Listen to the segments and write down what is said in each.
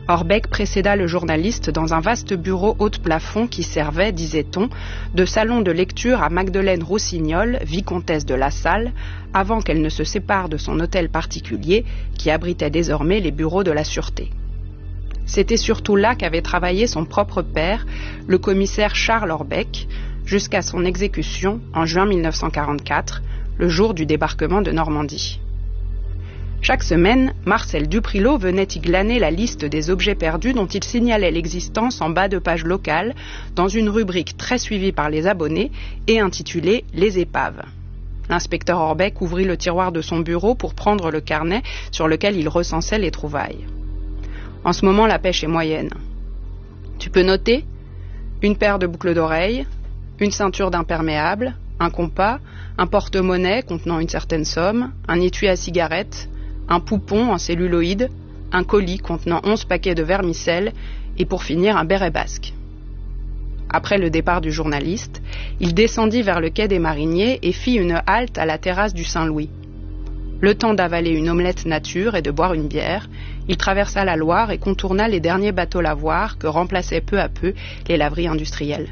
Orbeck précéda le journaliste dans un vaste bureau haut de plafond qui servait, disait-on, de salon de lecture à Magdeleine Rossignol, vicomtesse de La Salle, avant qu'elle ne se sépare de son hôtel particulier qui abritait désormais les bureaux de la Sûreté. C'était surtout là qu'avait travaillé son propre père, le commissaire Charles Orbeck, jusqu'à son exécution en juin 1944, le jour du débarquement de Normandie. Chaque semaine, Marcel Duprilot venait y glaner la liste des objets perdus dont il signalait l'existence en bas de page locale, dans une rubrique très suivie par les abonnés et intitulée « Les épaves ». L'inspecteur Orbeck ouvrit le tiroir de son bureau pour prendre le carnet sur lequel il recensait les trouvailles. En ce moment, la pêche est moyenne. Tu peux noter ? Une paire de boucles d'oreilles, une ceinture d'imperméable, un compas, un porte-monnaie contenant une certaine somme, un étui à cigarettes, un poupon en celluloïd, un colis contenant 11 paquets de vermicelle et pour finir un béret basque. Après le départ du journaliste, il descendit vers le quai des Mariniers et fit une halte à la terrasse du Saint-Louis. Le temps d'avaler une omelette nature et de boire une bière, il traversa la Loire et contourna les derniers bateaux lavoirs que remplaçaient peu à peu les laveries industrielles.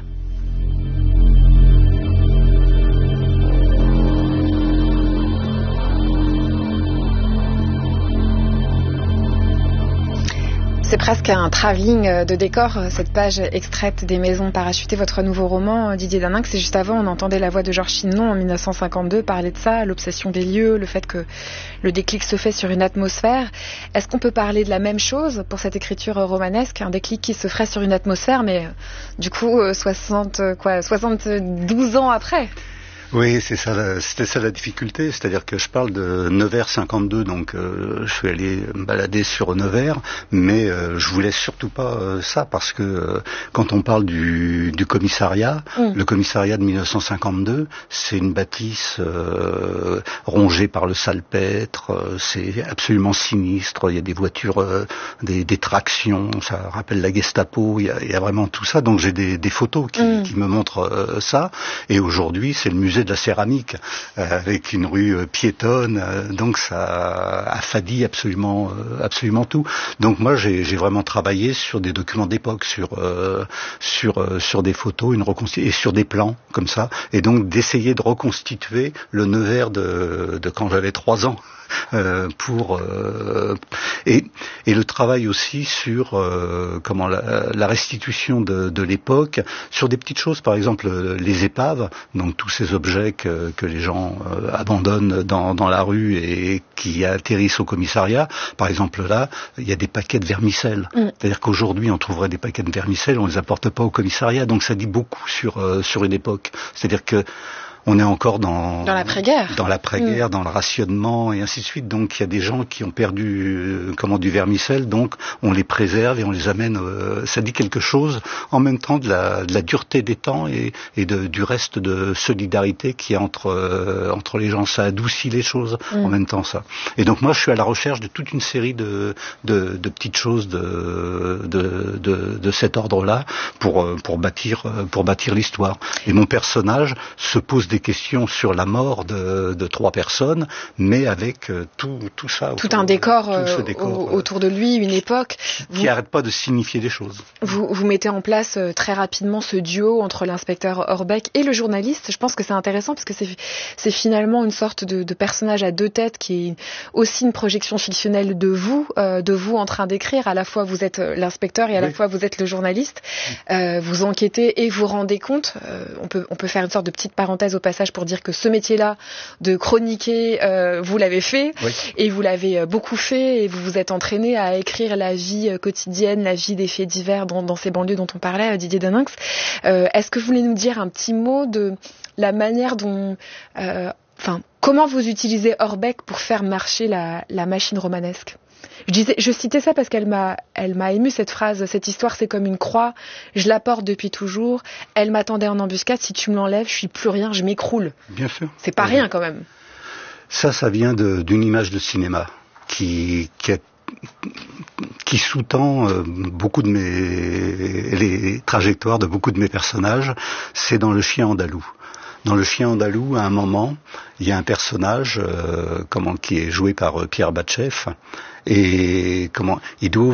C'est presque un travelling de décor, cette page extraite des Maisons parachutées, votre nouveau roman, Didier Daninx. C'est juste avant, on entendait la voix de Georges Simenon en 1952 parler de ça, l'obsession des lieux, le fait que le déclic se fait sur une atmosphère. Est-ce qu'on peut parler de la même chose pour cette écriture romanesque, un déclic qui se ferait sur une atmosphère, mais du coup 72 ans après? Oui, c'était ça la difficulté, c'est-à-dire que je parle de Nevers 52, donc je suis allé me balader sur Nevers, mais je voulais surtout pas ça, parce que quand on parle du commissariat, le commissariat de 1952, c'est une bâtisse rongée par le salpêtre, c'est absolument sinistre, il y a des voitures, des tractions, ça rappelle la Gestapo, il y a vraiment tout ça, donc j'ai des photos qui me montrent ça, et aujourd'hui c'est le musée de la céramique, avec une rue piétonne, donc ça affadit absolument tout. Donc moi j'ai vraiment travaillé sur des documents d'époque, sur des photos, et sur des plans comme ça, et donc d'essayer de reconstituer le Nevers de quand j'avais 3 ans. Et le travail aussi sur la restitution de l'époque, sur des petites choses, par exemple les épaves, donc tous ces objets que les gens abandonnent dans la rue et qui atterrissent au commissariat. Par exemple là, il y a des paquets de vermicelle. C'est-à-dire qu'aujourd'hui on trouverait des paquets de vermicelle, on les apporte pas au commissariat, donc ça dit beaucoup sur une époque. C'est-à-dire que on est encore dans l'après-guerre, dans le rationnement et ainsi de suite. Donc il y a des gens qui ont perdu du vermicelle, donc on les préserve et on les amène. Ça dit quelque chose en même temps de la dureté des temps et du reste de solidarité qui est entre les gens. Ça adoucit les choses en même temps, ça. Et donc moi je suis à la recherche de toute une série de petites choses de cet ordre-là pour bâtir l'histoire. Et mon personnage se pose des questions sur la mort de 3 personnes, mais avec tout ça. Tout un décor, autour de lui, une époque. Qui n'arrête pas de signifier des choses. Vous mettez en place très rapidement ce duo entre l'inspecteur Orbeck et le journaliste. Je pense que c'est intéressant parce que c'est finalement une sorte de personnage à 2 têtes qui est aussi une projection fictionnelle de vous en train d'écrire. À la fois vous êtes l'inspecteur et à la fois vous êtes le journaliste. Vous enquêtez et vous rendez compte. On peut faire une sorte de petite parenthèse au passage pour dire que ce métier-là de chroniquer, vous l'avez fait et vous l'avez beaucoup fait et vous vous êtes entraîné à écrire la vie quotidienne, la vie des faits divers dans ces banlieues dont on parlait, Didier Daninx. Est-ce que vous voulez nous dire un petit mot de la manière dont... comment vous utilisez Orbeck pour faire marcher la machine romanesque ? Je citais ça parce qu'elle m'a ému, cette phrase. Cette histoire, c'est comme une croix. Je la porte depuis toujours. Elle m'attendait en embuscade. Si tu me l'enlèves, je suis plus rien. Je m'écroule. Bien sûr. C'est pas rien quand même. Ça vient d'une image de cinéma qui sous-tend beaucoup de les trajectoires de beaucoup de mes personnages. C'est dans Le Chien andalou. Dans Le Chien andalou, à un moment, il y a un personnage qui est joué par Pierre Batcheff, et il doit